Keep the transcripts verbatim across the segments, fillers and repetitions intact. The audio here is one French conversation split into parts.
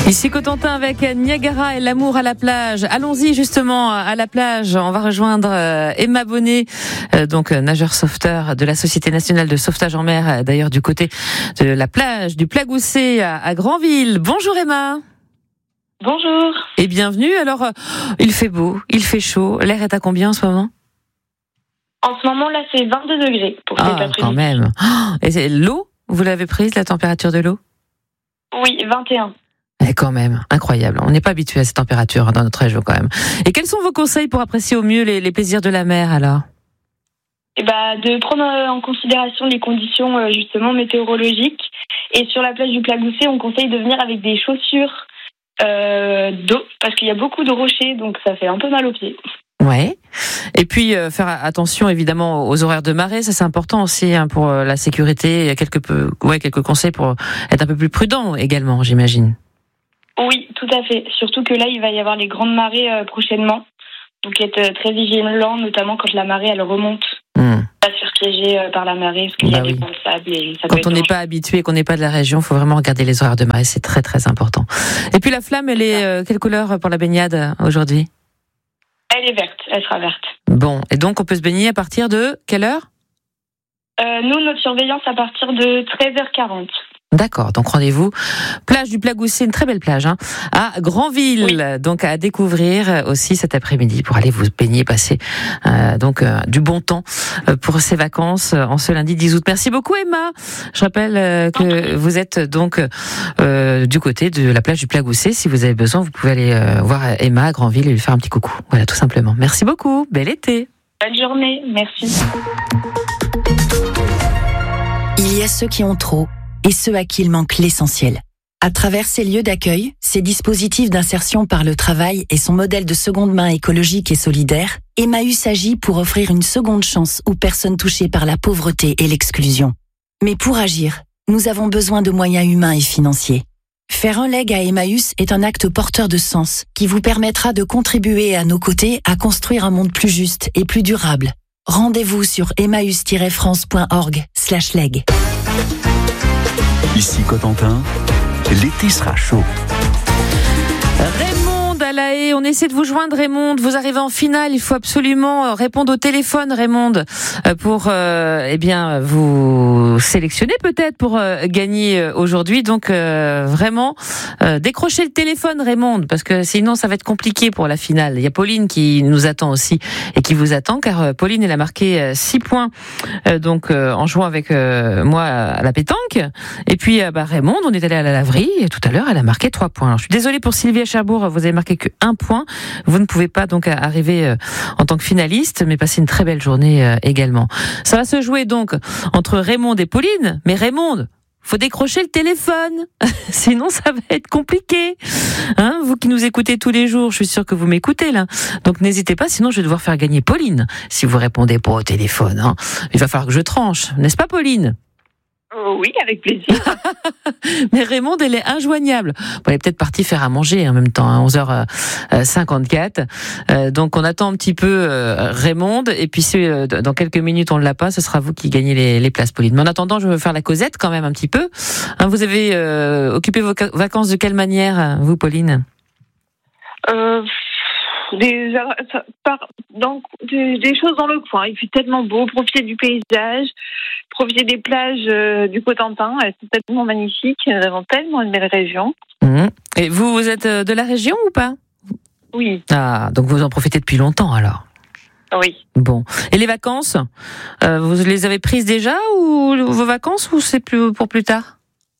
Ici Cotentin avec Niagara et l'amour à la plage. Allons-y justement à la plage. On va rejoindre Emma Bonnet, donc nageur sauveteur de la Société nationale de sauvetage en mer, d'ailleurs du côté de la plage du Plagousset à Granville. Bonjour Emma. Bonjour. Et bienvenue. Alors, il fait beau, il fait chaud. L'air est à combien en ce moment ? En ce moment là, c'est vingt-deux degrés pour cet Ah, après-midi. quand même. Et c'est l'eau, vous l'avez prise, la température de l'eau ? Oui, vingt et un. Et quand même, incroyable. On n'est pas habitué à cette température dans notre région quand même. Et quels sont vos conseils pour apprécier au mieux les, les plaisirs de la mer alors ? Et bah, de prendre en considération les conditions justement météorologiques. Et sur la plage du Plagousset, on conseille de venir avec des chaussures euh, d'eau parce qu'il y a beaucoup de rochers, donc ça fait un peu mal aux pieds. Ouais. Et puis euh, faire attention évidemment aux horaires de marée, ça c'est important aussi hein, pour euh, la sécurité. Il y a quelques peu, ouais, quelques conseils pour être un peu plus prudent également, j'imagine. Oui, tout à fait. Surtout que là, il va y avoir les grandes marées euh, prochainement. Donc, être euh, très vigilant, notamment quand la marée, elle remonte. Mmh. Pas se faire piéger euh, par la marée, parce qu'il bah y a oui. des ponts de sable. Et ça quand on n'est pas habitué, qu'on n'est pas de la région, il faut vraiment regarder les horaires de marée. C'est très, très important. Et puis, la flamme, elle est euh, quelle couleur pour la baignade aujourd'hui ? Elle est verte, elle sera verte. Bon, et donc, on peut se baigner à partir de quelle heure ? euh, Nous, notre surveillance à partir de treize heures quarante. D'accord, donc rendez-vous plage du Plagousset, une très belle plage hein, à Granville, oui. Donc à découvrir aussi cet après-midi pour aller vous baigner, passer euh, donc euh, du bon temps pour ces vacances en ce lundi dix août. Merci beaucoup Emma. Je rappelle euh, que vous êtes donc euh, du côté de la plage du Plagousset. Si vous avez besoin, vous pouvez aller euh, voir Emma à Granville et lui faire un petit coucou. Voilà, tout simplement. Merci beaucoup. Bel été. Bonne journée. Merci. Il y a ceux qui ont trop et ceux à qui il manque l'essentiel. À travers ces lieux d'accueil, ces dispositifs d'insertion par le travail et son modèle de seconde main écologique et solidaire, Emmaüs agit pour offrir une seconde chance aux personnes touchées par la pauvreté et l'exclusion. Mais pour agir, nous avons besoin de moyens humains et financiers. Faire un leg à Emmaüs est un acte porteur de sens qui vous permettra de contribuer à nos côtés à construire un monde plus juste et plus durable. Rendez-vous sur emmaüs tiret france point org slash leg. Ici Cotentin, l'été sera chaud. Raymond à La Haye, on essaie de vous joindre Raymond, vous arrivez en finale, il faut absolument répondre au téléphone Raymond pour euh, eh bien vous sélectionner peut-être pour euh, gagner aujourd'hui. Donc euh, vraiment euh, décrochez le téléphone Raymond parce que sinon ça va être compliqué pour la finale. Il y a Pauline qui nous attend aussi et qui vous attend car euh, Pauline elle a marqué six points euh, donc euh, en jouant avec euh, moi à la pétanque. Et puis euh, bah, Raymond, on est allé à la laverie et tout à l'heure elle a marqué trois points. Alors, je suis désolée pour Sylvie à Cherbourg, vous avez marqué que un point. Vous ne pouvez pas donc arriver euh, en tant que finaliste, mais passer une très belle journée euh, également. Ça va se jouer donc entre Raymond et Pauline, mais Raymond, faut décrocher le téléphone, sinon ça va être compliqué. Hein, vous qui nous écoutez tous les jours, je suis sûre que vous m'écoutez là. Donc n'hésitez pas, sinon je vais devoir faire gagner Pauline si vous répondez pas au téléphone. Hein. Il va falloir que je tranche, n'est-ce pas Pauline ? Oh oui, avec plaisir. Mais Raymond, elle est injoignable. Bon, elle est peut-être partie faire à manger en même temps, à onze heures cinquante-quatre. Euh, donc on attend un petit peu euh, Raymond, et puis si euh, dans quelques minutes on ne l'a pas, ce sera vous qui gagnez les, les places, Pauline. Mais en attendant, je veux faire la causette quand même un petit peu. Hein, vous avez euh, occupé vos vacances de quelle manière, vous, Pauline ? euh... Des, par, dans, des, des choses dans le coin. Il fait tellement beau, profiter du paysage, profiter des plages euh, du Cotentin. Elles sont tellement magnifiques. Nous avons tellement une belle région. Mmh. Et vous, vous êtes de la région ou pas ? Oui. Ah, donc vous en profitez depuis longtemps alors ? Oui. Bon. Et les vacances, euh, vous les avez prises déjà ou vos vacances ou c'est plus pour plus tard ?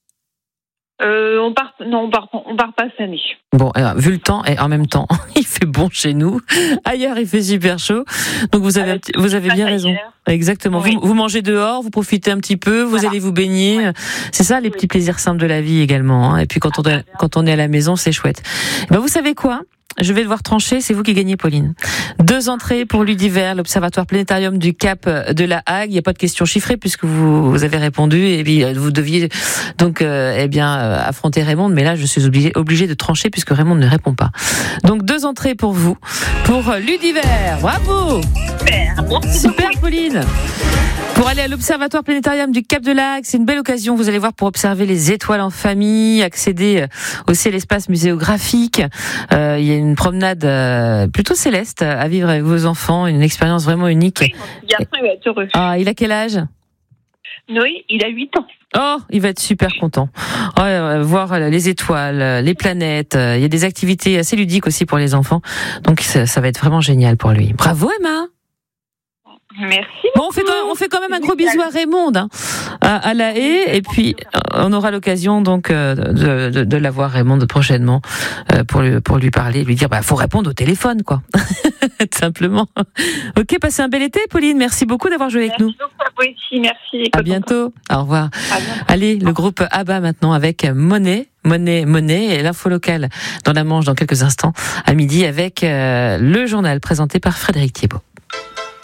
Euh, on part, non, on part, on part pas cette année. Bon, alors, vu le temps et en même temps, il fait bon chez nous. Ailleurs, il fait super chaud. Donc vous avez, euh, vous avez bien raison. Ailleurs. Exactement. Oui. Vous, vous mangez dehors, vous profitez un petit peu, vous voilà. allez vous baigner. Ouais. C'est ça, les oui. petits plaisirs simples de la vie également. Hein. Et puis quand on, est, quand on est à la maison, c'est chouette. Ben, vous savez quoi ? je vais devoir trancher, c'est vous qui gagnez, Pauline. Deux entrées pour l'Udiver, l'Observatoire Planétarium du Cap de la Hague. Il n'y a pas de questions chiffrées puisque vous, vous avez répondu et puis vous deviez donc euh, eh bien euh, affronter Raymond, mais là je suis obligée obligée de trancher puisque Raymond ne répond pas. Donc deux entrées pour vous, pour l'Udiver. Bravo. Super, Super, Pauline. Pour aller à l'Observatoire Planétarium du Cap de la Hague, c'est une belle occasion, vous allez voir, pour observer les étoiles en famille, accéder aussi à l'espace muséographique. Euh, il y a une promenade euh, plutôt céleste à vivre avec vos enfants, une expérience vraiment unique. Oui, mon garçon, il va être heureux. Ah, il a quel âge ? Noé, il a huit ans. Oh, il va être super content. Oh, euh, voir les étoiles, les planètes. Euh, il y a des activités assez ludiques aussi pour les enfants. Donc ça, ça va être vraiment génial pour lui. Bravo, Emma. Merci. Bon, on fait quand même, on fait quand même un gros bisou à Raymond, hein, à, à La Haye, et puis on aura l'occasion donc de, de, de la voir, Raymond, prochainement pour lui, pour lui parler, lui dire bah faut répondre au téléphone, quoi, tout simplement. Ok, passez un bel été, Pauline. Merci beaucoup d'avoir joué avec merci nous. Merci beaucoup à vous aussi. Merci. À bientôt. Au revoir. À bientôt. Allez, le groupe ABBA maintenant avec Monnaie. Monnaie, Monnaie, et l'info locale dans la Manche dans quelques instants à midi avec euh, le journal présenté par Frédéric Thiebaud.